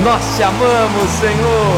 Nós te amamos, Senhor.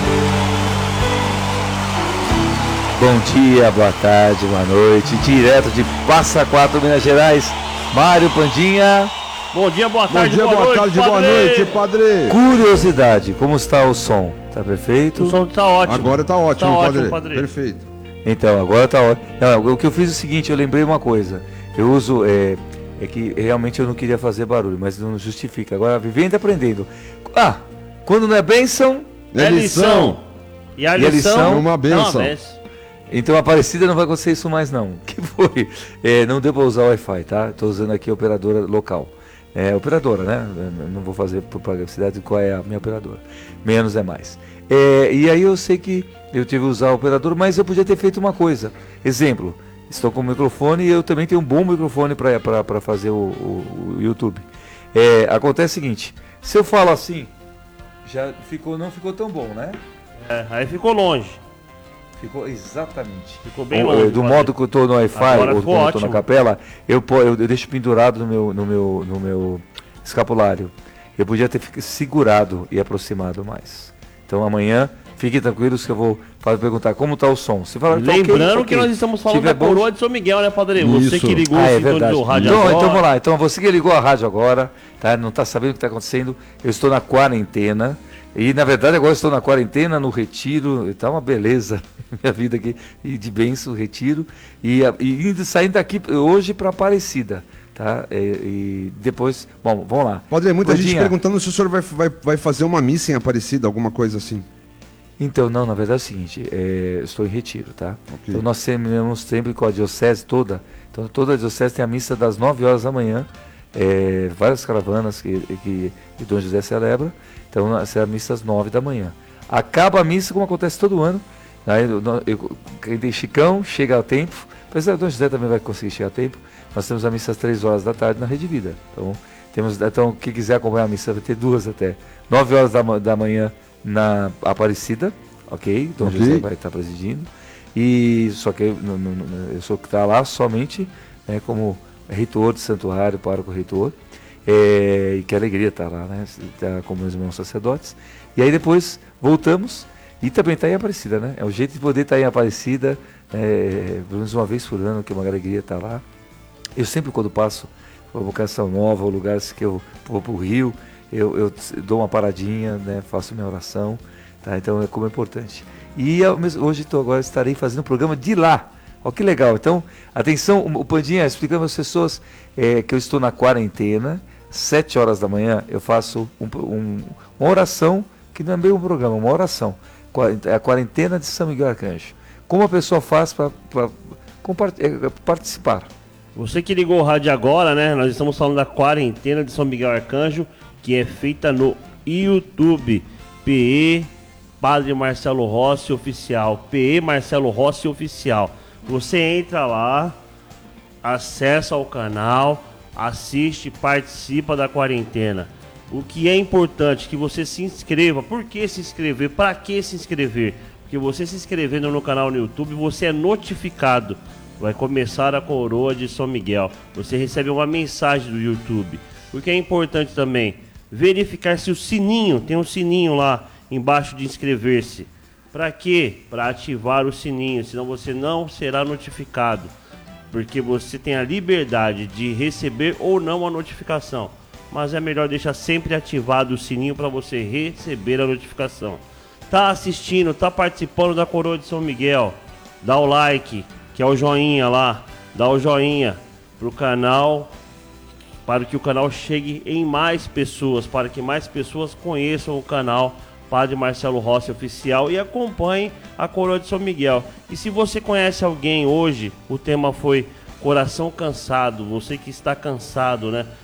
Bom dia, boa tarde, boa noite. Direto de Passa Quatro, Minas Gerais, Mário Pandinha. Bom dia, boa tarde, boa noite, tarde, padre. boa noite, padre. Curiosidade, como está o som? Tá perfeito? O som tá ótimo. Agora tá ótimo, Tá padre. ótimo, padre. Perfeito. Então, agora tá ótimo. Não, o que eu fiz é o seguinte, eu lembrei uma coisa. Eu uso, é que realmente eu não queria fazer barulho, mas não justifica. Agora, vivendo e aprendendo. Quando não é bênção... É lição. E a lição é uma bênção. Então, Aparecida, não vai acontecer isso mais não. Que foi? Não deu para usar o Wi-Fi, tá? Estou usando aqui a operadora local. Operadora, né? Não vou fazer publicidade qual é a minha operadora. Menos é mais. E aí eu sei que eu tive que usar o operador, mas eu podia ter feito uma coisa. Exemplo, estou com o microfone e eu também tenho um bom microfone para fazer o YouTube. Acontece o seguinte, se eu falo assim, não ficou tão bom, né? Aí ficou longe. Ficou exatamente. Ficou bem longe. Do modo que eu estou no Wi-Fi ou quando eu estou na capela, eu deixo pendurado no meu escapulário. Eu podia ter segurado e aproximado mais. Então amanhã, fiquem tranquilos que eu vou perguntar como está o som. Se falar, lembrando que nós estamos falando da coroa de São Miguel, né, padre? Você que ligou o verdade. Do rádio agora. Então vamos lá. Então você que ligou a rádio agora, tá? Não está sabendo o que está acontecendo. Eu estou na quarentena. E na verdade agora estou na quarentena, no retiro, está uma beleza minha vida aqui, e de bênção, retiro, e saindo daqui hoje para Aparecida, tá? E depois, bom, vamos lá. Padre, muita gente perguntando se o senhor vai fazer uma missa em Aparecida, alguma coisa assim. Então, não, na verdade é o seguinte, estou em retiro, tá? Okay. Então nós terminamos sempre com a diocese toda, então toda a diocese tem a missa das 9 horas da manhã, várias caravanas que Dom José celebra. Então, será a missa às 9 da manhã. Acaba a missa, como acontece todo ano. Aí, quem tem Chicão, chega a tempo. Apesar do Dom José também vai conseguir chegar a tempo. Nós temos a missa às 3 horas da tarde na Rede Vida. Então, quem quiser acompanhar a missa vai ter 2 até. 9 horas da manhã na Aparecida. Ok? Dom José vai estar presidindo. Só que eu sou que está lá somente como reitor de santuário, pároco reitor. E que alegria estar lá, né? Estar com meus irmãos sacerdotes. E aí depois voltamos e também está em Aparecida, né? É o jeito de poder estar em Aparecida, pelo menos uma vez por ano, que é uma alegria estar lá. Eu sempre, quando passo uma vocação nova, ou lugares que eu vou para o Rio, eu dou uma paradinha, né? Faço minha oração, tá? Então como é importante. E hoje agora estarei fazendo um programa de lá. Olha que legal. Então, atenção, o Pandinha explicando às pessoas que eu estou na quarentena. 7 horas da manhã eu faço uma oração, que não é bem um programa, uma oração. É a quarentena de São Miguel Arcanjo. Como a pessoa faz para participar? Você que ligou o rádio agora, né? Nós estamos falando da quarentena de São Miguel Arcanjo, que é feita no YouTube. PE Padre Marcelo Rossi Oficial. PE Marcelo Rossi Oficial. Você entra lá, acessa o canal, assiste, participa da quarentena. O que é importante que você se inscreva. Por que se inscrever? Para que se inscrever? Porque você se inscrevendo no canal no YouTube, você é notificado. Vai começar a coroa de São Miguel. Você recebe uma mensagem do YouTube. O que é importante também, verificar se o sininho, tem um sininho lá embaixo de inscrever-se. Para quê? Para ativar o sininho, senão você não será notificado. Porque você tem a liberdade de receber ou não a notificação. Mas é melhor deixar sempre ativado o sininho para você receber a notificação. Tá assistindo, tá participando da Coroa de São Miguel? Dá o like, que é o joinha lá. Dá o joinha pro canal, para que o canal chegue em mais pessoas, para que mais pessoas conheçam o canal Padre Marcelo Rossi Oficial e acompanhe a Coroa de São Miguel. E se você conhece alguém hoje, o tema foi coração cansado, você que está cansado, né?